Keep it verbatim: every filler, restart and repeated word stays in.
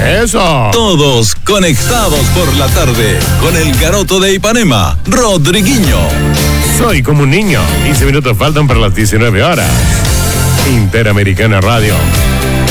Eso. Todos conectados por la tarde con el garoto de Ipanema, Rodriguinho. Soy como un niño. quince minutos faltan para las diecinueve horas. Interamericana Radio.